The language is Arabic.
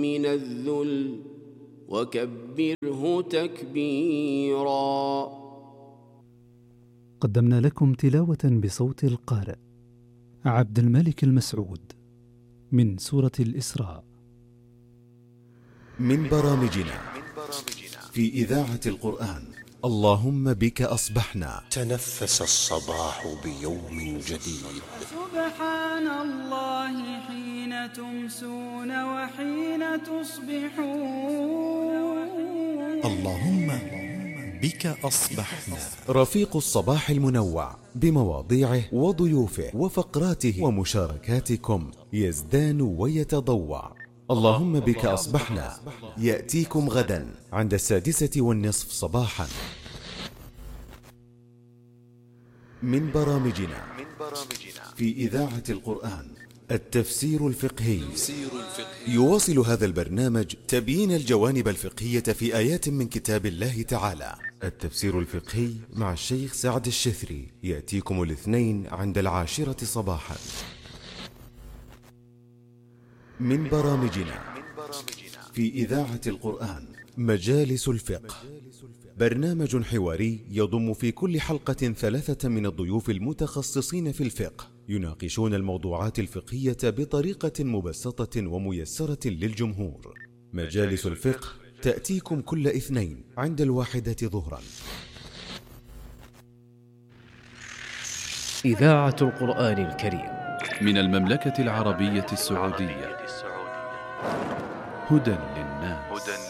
من الذل وكبره تكبيرا. قدمنا لكم تلاوة بصوت القارئ عبد الملك المسعود من سورة الإسراء. من برامجنا في إذاعة القرآن اللهم بك أصبحنا. تنفس الصباح بيوم جديد. سبحان الله حين تمسون وحين تصبحون. اللهم بك أصبحنا. رفيق الصباح المنوع بمواضيعه وضيوفه وفقراته ومشاركاتكم يزدان ويتضوع. اللهم بك أصبحنا يأتيكم غدا عند 6:30 صباحا. من برامجنا في إذاعة القرآن التفسير الفقهي. يواصل هذا البرنامج تبيين الجوانب الفقهية في آيات من كتاب الله تعالى. التفسير الفقهي مع الشيخ سعد الشثري يأتيكم الاثنين عند 10 صباحا. من برامجنا في إذاعة القرآن مجالس الفقه، برنامج حواري يضم في كل حلقة 3 من الضيوف المتخصصين في الفقه يناقشون الموضوعات الفقهية بطريقة مبسطة وميسرة للجمهور. مجالس الفقه تأتيكم كل اثنين عند 1 ظهرا. إذاعة القرآن الكريم من المملكة العربية السعودية. هدى للناس.